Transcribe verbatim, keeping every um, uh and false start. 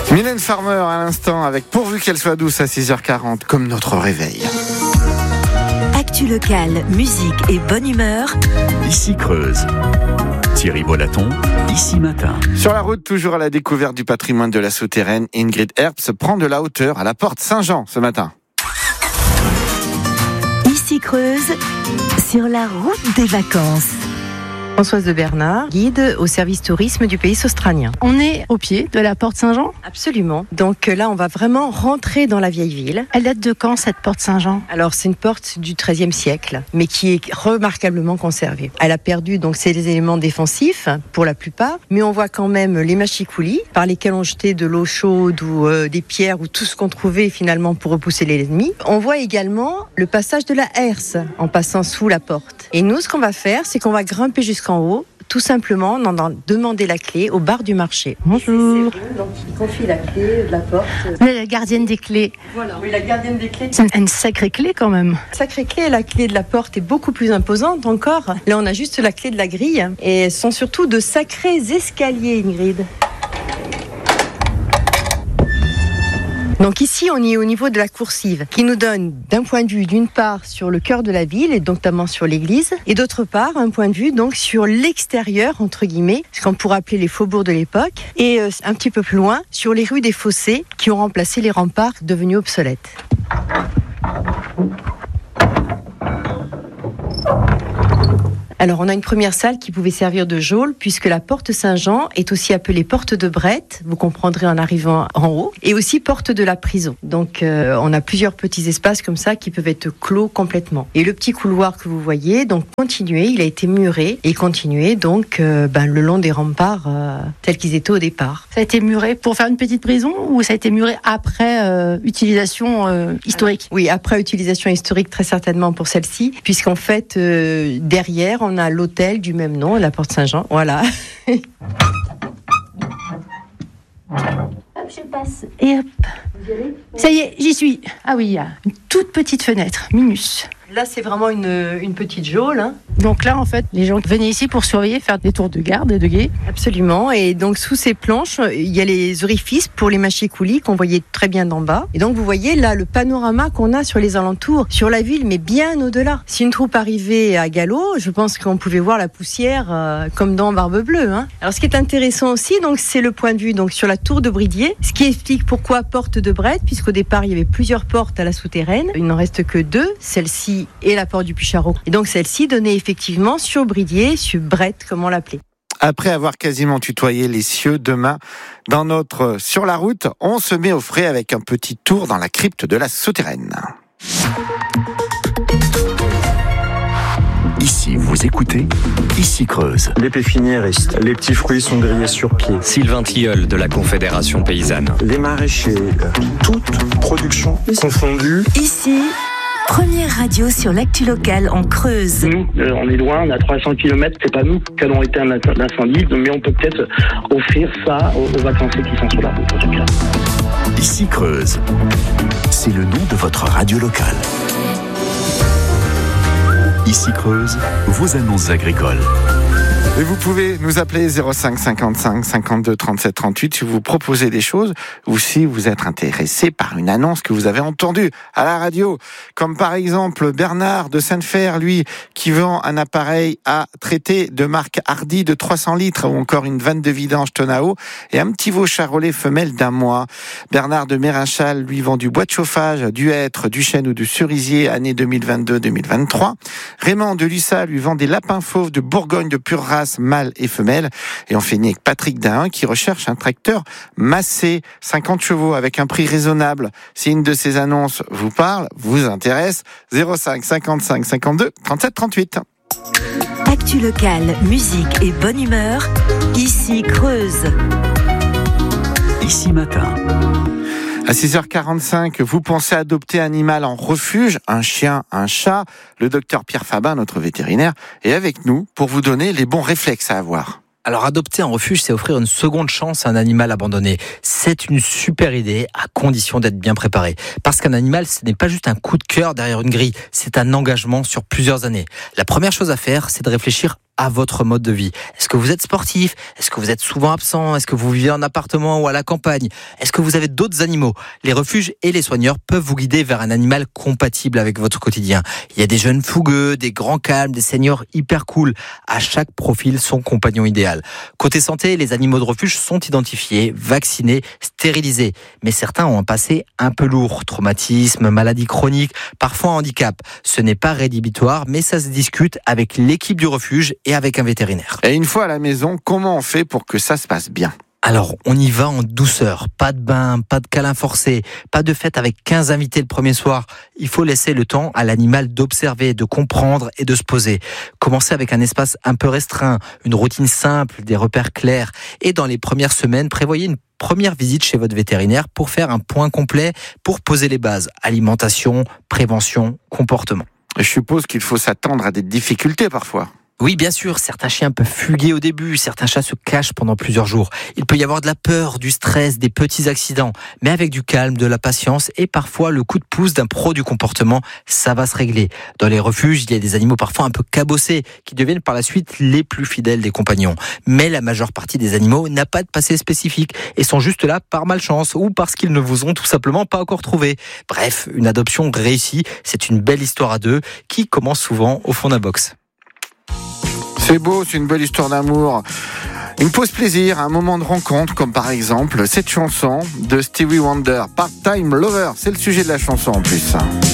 Mylène Farmer à l'instant avec Pourvu qu'elle soit douce à six heures quarante comme notre réveil. Actu locale, musique et bonne humeur. Ici Creuse. Thierry Bolaton, Ici Matin. Sur la route, toujours à la découverte du patrimoine de la souterraine, Ingrid Herbst prend de la hauteur à la porte Saint-Jean ce matin. Ici Creuse, sur la route des vacances. Françoise de Bernard, guide au service tourisme du pays australien. On est au pied de la porte Saint-Jean ? Absolument. Donc là, on va vraiment rentrer dans la vieille ville. Elle date de quand, cette porte Saint-Jean ? Alors, c'est une porte du treizième siècle, mais qui est remarquablement conservée. Elle a perdu donc ses éléments défensifs, pour la plupart, mais on voit quand même les machicoulis, par lesquels on jetait de l'eau chaude ou euh, des pierres ou tout ce qu'on trouvait finalement pour repousser les ennemis. On voit également le passage de la herse en passant sous la porte. Et nous, ce qu'on va faire, c'est qu'on va grimper jusqu'en haut, tout simplement en allant demander la clé au bar du marché. Bonjour. Donc il confie la clé de la porte. Vous êtes la gardienne des clés. Voilà. Oui, la gardienne des clés. C'est une sacrée clé quand même. Sacrée clé, la clé de la porte est beaucoup plus imposante encore. Là, on a juste la clé de la grille et ce sont surtout de sacrés escaliers, Ingrid. Donc ici, on y est au niveau de la coursive, qui nous donne d'un point de vue d'une part sur le cœur de la ville, et donc notamment sur l'église, et d'autre part un point de vue donc sur l'extérieur, entre guillemets, ce qu'on pourrait appeler les faubourgs de l'époque, et euh, un petit peu plus loin, sur les rues des fossés, qui ont remplacé les remparts devenus obsolètes. Alors, on a une première salle qui pouvait servir de geôle, puisque la porte Saint-Jean est aussi appelée porte de Brette, vous comprendrez en arrivant en haut, et aussi porte de la prison. Donc, euh, on a plusieurs petits espaces comme ça qui peuvent être clos complètement. Et le petit couloir que vous voyez, donc continué, il a été muré, et continué donc euh, ben, le long des remparts euh, tels qu'ils étaient au départ. Ça a été muré pour faire une petite prison ou ça a été muré après euh, utilisation euh, historique ? Alors, oui, après utilisation historique très certainement pour celle-ci, puisqu'en fait, euh, derrière, on On a l'hôtel du même nom, la porte Saint-Jean. Voilà. Hop, je passe. Et hop. Vous y allez ? Ça y est, j'y suis. Ah oui, il y a une toute petite fenêtre, minus. Là, c'est vraiment une, une petite geôle. Hein. Donc là, en fait, les gens venaient ici pour surveiller, faire des tours de garde et de guet. Absolument. Et donc, sous ces planches, il y a les orifices pour les machicoulis qu'on voyait très bien d'en bas. Et donc, vous voyez là le panorama qu'on a sur les alentours, sur la ville, mais bien au-delà. Si une troupe arrivait à galop, je pense qu'on pouvait voir la poussière euh, comme dans Barbe Bleue. Hein. Alors, ce qui est intéressant aussi, donc, c'est le point de vue donc sur la tour de Bridier, ce qui explique pourquoi porte de Brette, puisqu'au départ, il y avait plusieurs portes à la souterraine. Il n'en reste que deux. Celle-ci et la porte du Puy-Charot. Et donc celle-ci donnait effectivement sur Bridier, sur Brette, comme on l'appelait. Après avoir quasiment tutoyé les cieux, demain, dans notre Sur la route, on se met au frais avec un petit tour dans la crypte de la souterraine. Ici, vous écoutez Ici Creuse. Les pépiniéristes, les petits fruits sont grillés sur pied. Sylvain Tilleul de la Confédération Paysanne. Les maraîchers, toute production confondue. Ici, première radio sur l'actu locale en Creuse. Nous, euh, on est loin, on a trois cents kilomètres, c'est pas nous qui allons éteindre l'incendie, mais on peut peut-être offrir ça aux, aux vacanciers qui sont sur la route, en tout cas. Ici Creuse, c'est le nom de votre radio locale. Ici Creuse, vos annonces agricoles. Et vous pouvez nous appeler zéro cinq cinquante-cinq cinquante-deux trente-sept trente-huit si vous proposez des choses ou si vous êtes intéressé par une annonce que vous avez entendue à la radio. Comme par exemple Bernard de Sainte-Fère, lui, qui vend un appareil à traiter de marque Hardy de trois cents litres ou encore une vanne de vidange Tonao et un petit veau charolais femelle d'un mois. Bernard de Mérinchal, lui, vend du bois de chauffage, du hêtre, du chêne ou du cerisier année deux mille vingt-deux deux mille vingt-trois. Raymond de Lussat lui vend des lapins fauves de Bourgogne de pure race, mâle et femelle. Et on finit avec Patrick Dahin qui recherche un tracteur Massé, cinquante chevaux avec un prix raisonnable. Si une de ces annonces vous parle, vous intéresse, zéro cinq cinquante-cinq cinquante-deux trente-sept trente-huit. Actu locale, musique et bonne humeur. Ici Creuse. Ici Matin. À six heures quarante-cinq, vous pensez adopter un animal en refuge, un chien, un chat. Le docteur Pierre Fabin, notre vétérinaire, est avec nous pour vous donner les bons réflexes à avoir. Alors adopter un refuge, c'est offrir une seconde chance à un animal abandonné. C'est une super idée, à condition d'être bien préparé. Parce qu'un animal, ce n'est pas juste un coup de cœur derrière une grille, c'est un engagement sur plusieurs années. La première chose à faire, c'est de réfléchir à votre mode de vie. Est-ce que vous êtes sportif? Est-ce que vous êtes souvent absent? Est-ce que vous vivez en appartement ou à la campagne? Est-ce que vous avez d'autres animaux? Les refuges et les soigneurs peuvent vous guider vers un animal compatible avec votre quotidien. Il y a des jeunes fougueux, des grands calmes, des seniors hyper cool. À chaque profil, son compagnon idéal. Côté santé, les animaux de refuge sont identifiés, vaccinés, stérilisés. Mais certains ont un passé un peu lourd. Traumatisme, maladie chronique, parfois handicap. Ce n'est pas rédhibitoire, mais ça se discute avec l'équipe du refuge et avec un vétérinaire. Et une fois à la maison, comment on fait pour que ça se passe bien ? Alors, on y va en douceur. Pas de bain, pas de câlin forcé, pas de fête avec quinze invités le premier soir. Il faut laisser le temps à l'animal d'observer, de comprendre et de se poser. Commencez avec un espace un peu restreint, une routine simple, des repères clairs. Et dans les premières semaines, prévoyez une première visite chez votre vétérinaire pour faire un point complet, pour poser les bases. Alimentation, prévention, comportement. Je suppose qu'il faut s'attendre à des difficultés parfois. Oui, bien sûr, certains chiens peuvent fuguer au début, certains chats se cachent pendant plusieurs jours. Il peut y avoir de la peur, du stress, des petits accidents, mais avec du calme, de la patience et parfois le coup de pouce d'un pro du comportement, ça va se régler. Dans les refuges, il y a des animaux parfois un peu cabossés qui deviennent par la suite les plus fidèles des compagnons. Mais la majeure partie des animaux n'a pas de passé spécifique et sont juste là par malchance ou parce qu'ils ne vous ont tout simplement pas encore trouvé. Bref, une adoption réussie, c'est une belle histoire à deux qui commence souvent au fond d'un box. C'est beau, c'est une belle histoire d'amour. Une pause plaisir, un moment de rencontre, comme par exemple cette chanson de Stevie Wonder, Part-Time Lover. C'est le sujet de la chanson en plus.